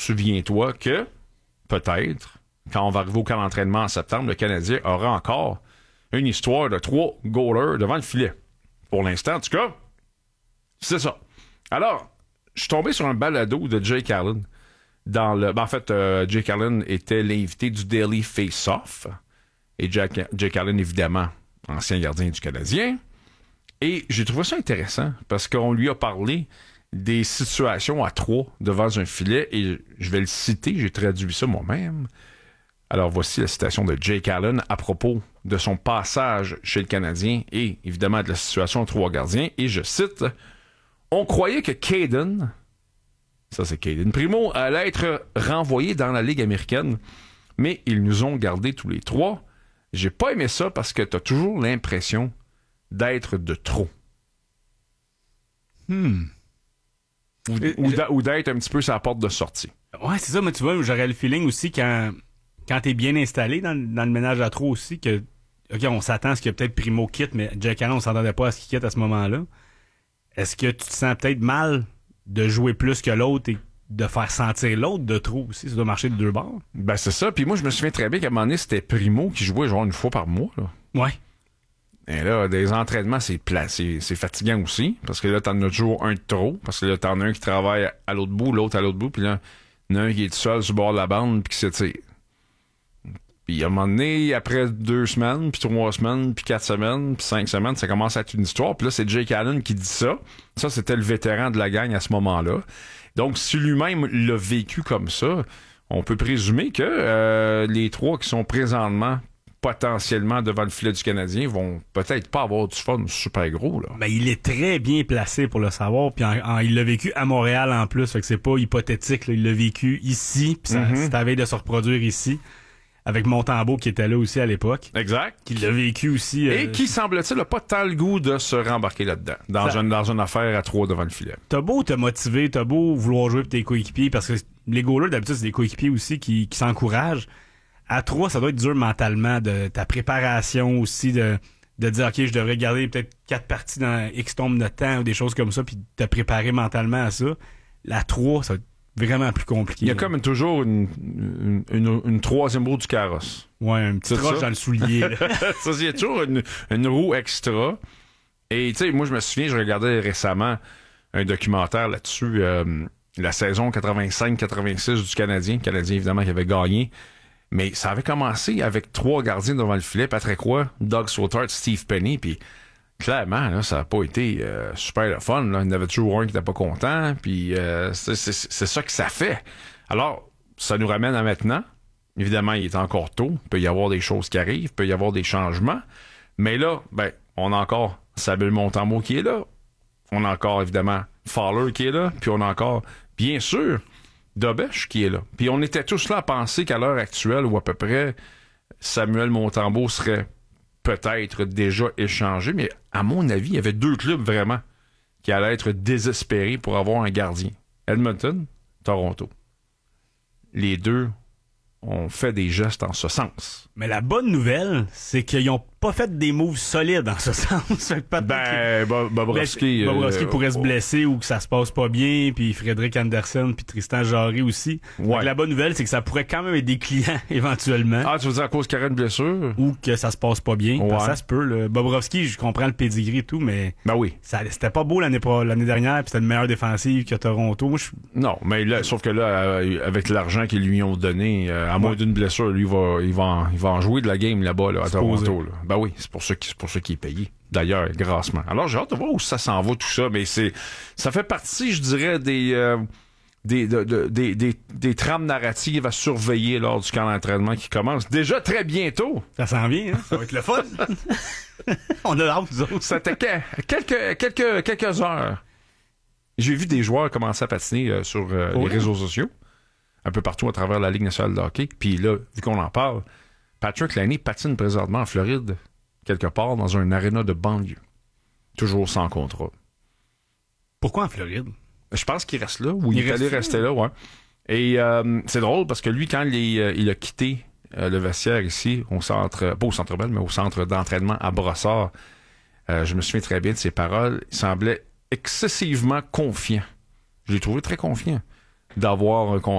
souviens-toi que, peut-être, quand on va arriver au camp d'entraînement en septembre, le Canadien aura encore une histoire de 3 goalers devant le filet. Pour l'instant, en tout cas, c'est ça. Alors, je suis tombé sur un balado de Jake Allen. Jake Allen était l'invité du Daily Face-Off. Et Jake Allen, évidemment, ancien gardien du Canadien. Et j'ai trouvé ça intéressant parce qu'on lui a parlé des situations à 3 devant un filet. Et je vais le citer, j'ai traduit ça moi-même. Alors, voici la citation de Jake Allen à propos de son passage chez le Canadien et, évidemment, de la situation à 3 gardiens. Et je cite, « On croyait que Caden, ça c'est Caden Primo, allait être renvoyé dans la Ligue américaine, mais ils nous ont gardés tous les 3. J'ai pas aimé ça parce que t'as toujours l'impression d'être de trop. » Ou d'être un petit peu sur la porte de sortie. Ouais, c'est ça, mais tu vois, j'aurais le feeling aussi quand t'es bien installé dans le ménage à 3 aussi, que, OK, on s'attend à ce que peut-être Primo quitte, mais Jake Allen, on s'attendait pas à ce qu'il quitte à ce moment-là. Est-ce que tu te sens peut-être mal de jouer plus que l'autre et de faire sentir l'autre de trop aussi? Ça doit marcher de 2 bords. Ben, c'est ça. Puis moi, je me souviens très bien qu'à un moment donné, c'était Primo qui jouait genre une fois par mois, là. Ouais. Et là, des entraînements, c'est fatigant aussi. Parce que là, t'en as toujours un de trop. Parce que là, t'en as un qui travaille à l'autre bout, l'autre à l'autre bout. Puis là, il y en a un qui est tout seul sur le bord de la bande puis qui s'étire. Puis à un moment donné, après 2 semaines, puis 3 semaines, puis 4 semaines, puis 5 semaines, ça commence à être une histoire. Puis là, c'est Jake Allen qui dit ça. Ça, c'était le vétéran de la gang à ce moment-là. Donc, si lui-même l'a vécu comme ça, on peut présumer que les 3 qui sont présentement potentiellement devant le filet du Canadien vont peut-être pas avoir du fun super gros, là. Ben, il est très bien placé pour le savoir, puis il l'a vécu à Montréal en plus, fait que c'est pas hypothétique, là. Il l'a vécu ici, puis c'est à veille de se reproduire ici. Avec Montembeault qui était là aussi à l'époque. Exact. Qui l'a vécu aussi. Et qui, semble-t-il, n'a pas tant le goût de se rembarquer là-dedans. Dans une affaire à 3 devant le filet. T'as beau te motiver, t'as beau vouloir jouer pour tes coéquipiers, parce que les goalers, d'habitude, c'est des coéquipiers aussi qui s'encouragent. À 3, ça doit être dur mentalement, de ta préparation aussi, de dire, OK, je devrais garder peut-être 4 parties dans X nombre de temps ou des choses comme ça, puis te préparer mentalement à ça. La 3, ça va être vraiment plus compliqué. Il y a comme toujours une troisième roue du carrosse. Ouais, un petit roche dans le soulier. Ça, il y a toujours une roue extra. Et tu sais, moi, je me souviens, je regardais récemment un documentaire là-dessus, la saison 85-86 du Canadien. Le Canadien, évidemment, qui avait gagné. Mais ça avait commencé avec 3 gardiens devant le filet. Patrick Roy, Doug Soutard, Steve Penny, puis clairement, là, ça n'a pas été super le fun. Là. Il y en avait toujours un qui n'était pas content. Puis c'est ça que ça fait. Alors, ça nous ramène à maintenant. Évidemment, il est encore tôt. Il peut y avoir des choses qui arrivent. Il peut y avoir des changements. Mais là, ben, on a encore Samuel Montembeault qui est là. On a encore, évidemment, Fowler qui est là. Puis on a encore, bien sûr, Dobesch qui est là. Puis on était tous là à penser qu'à l'heure actuelle, ou à peu près, Samuel Montembeault serait peut-être déjà échangé, mais à mon avis, il y avait 2 clubs vraiment qui allaient être désespérés pour avoir un gardien. Edmonton, Toronto. Les 2 ont fait des gestes en ce sens. Mais la bonne nouvelle, c'est qu'ils ont pas fait des moves solides en ce sens. Bobrovski pourrait se blesser ou que ça se passe pas bien, puis Frédéric Andersen, puis Tristan Jarry aussi. Ouais. La bonne nouvelle, c'est que ça pourrait quand même être des clients éventuellement. Ah, tu veux dire à cause qu'il y aurait une blessure? Ou que ça se passe pas bien. Ouais. Ça se peut. Là. Bobrovski, je comprends le pedigree et tout, mais ben oui. C'était pas beau l'année dernière, puis c'était une meilleure défensive que Toronto. Non, mais là, sauf que là, avec l'argent qu'ils lui ont donné, à moins d'une blessure, lui, il va en jouer de la game là-bas, là, à Toronto. Là. Ben oui, c'est pour ça qu'il est payé. D'ailleurs, grassement. Alors, j'ai hâte de voir où ça s'en va, tout ça, mais ça fait partie, je dirais, des trames narratives à surveiller lors du camp d'entraînement qui commence déjà très bientôt. Ça s'en vient, hein? Ça va être le fun. On a hâte, nous autres. C'était quelques heures. J'ai vu des joueurs commencer à patiner sur les réseaux sociaux, un peu partout à travers la Ligue nationale de hockey. Puis là, vu qu'on en parle, Patrick Laine patine présentement en Floride, quelque part dans un aréna de banlieue. Toujours sans contrat. Pourquoi en Floride? Je pense qu'il reste là, ou il est allé rester là, ouais. Et c'est drôle parce que lui, quand il a quitté le vestiaire ici, au centre, pas au Centre Bell, mais au centre d'entraînement à Brossard, je me souviens très bien de ses paroles, il semblait excessivement confiant. Je l'ai trouvé très confiant d'avoir un